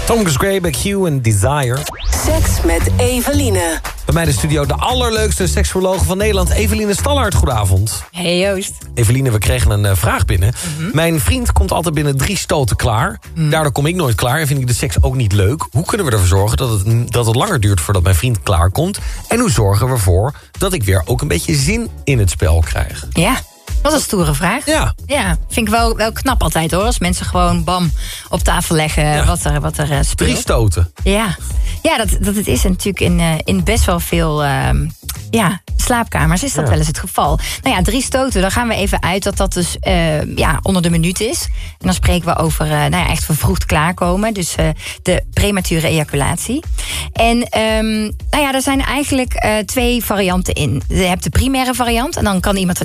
Thomas Gray bij Q en Desire. Seks met Eveline. Bij mij in de studio de allerleukste seksuologe van Nederland, Eveline Stallaert. Goedenavond. Hey Joost. Eveline, we kregen een vraag binnen. Mijn vriend komt altijd binnen 3 stoten klaar. Daardoor kom ik nooit klaar en vind ik de seks ook niet leuk. Hoe kunnen we ervoor zorgen dat het langer duurt voordat mijn vriend klaar komt? En hoe zorgen we ervoor dat ik weer ook een beetje zin in het spel krijg? Ja, dat is een stoere vraag. Ja, vind ik wel knap altijd hoor. Als mensen gewoon bam op tafel leggen wat er speelt. 3 stoten. Ja, dat het is natuurlijk in best wel veel slaapkamers is dat wel eens het geval. Nou ja, 3 stoten, dan gaan we even uit dat dus onder de minuut is. En dan spreken we over echt vervroegd klaarkomen. Dus de premature ejaculatie. En er zijn eigenlijk 2 varianten in. Je hebt de primaire variant en dan kan iemand